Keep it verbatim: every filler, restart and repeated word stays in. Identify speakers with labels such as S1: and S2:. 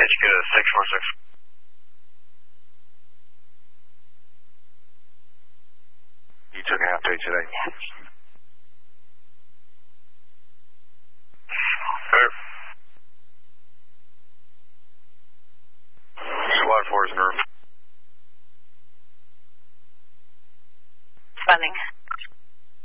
S1: H Q six four six.
S2: You took a half day today.
S1: Yeah. Clear. Squad four is nerve.
S3: Funding.